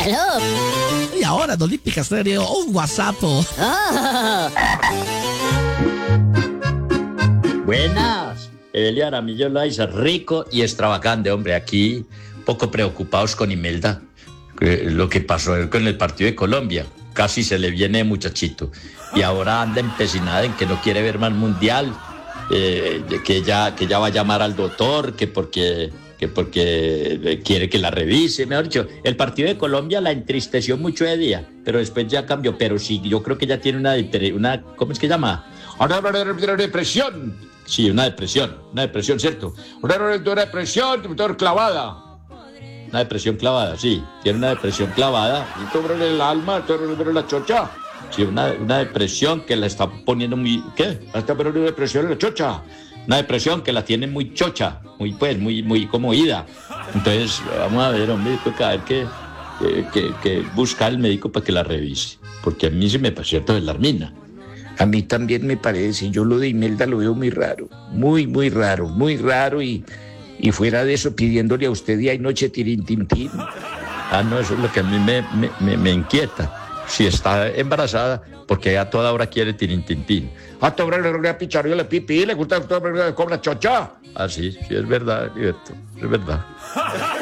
Hello. Y ahora en Olímpica Estéreo, un WhatsApp. Buenas. Evelia Aramillo Loaiza, rico y extravagante, hombre. Aquí un poco preocupados con Imelda. Lo que pasó con el partido de Colombia. Casi se le viene muchachito. Y ahora anda empecinada en que no quiere ver más mundial. Que ella va a llamar al doctor, que porque quiere que la revise. Mejor dicho, el partido de Colombia la entristeció mucho de día, pero después ya cambió. Pero sí, yo creo que ella tiene una ¿cómo es que llama? Una depresión. Sí, una depresión, ¿cierto? Una depresión clavada. Una depresión clavada, sí. Tiene una depresión clavada. Y sobre el alma, sobre la chocha. Sí, una depresión que la está poniendo muy... ¿Qué? Está poniendo una depresión en la chocha. Una depresión que la tiene muy chocha, muy como ida. Entonces, vamos a ver, hombre, toca ver que busca al médico para que la revise. Porque a mí se me pareció todo de la Armina. A mí también me parece, yo lo de Imelda lo veo muy raro, muy raro y fuera de eso pidiéndole a usted día y noche tirintintín. No, eso es lo que a mí me inquieta. Si está embarazada, porque a toda hora quiere tirintintín. A toda hora le regresa picharrio, le pipí, le gusta como la chocha. Sí, es verdad, Alberto, es verdad.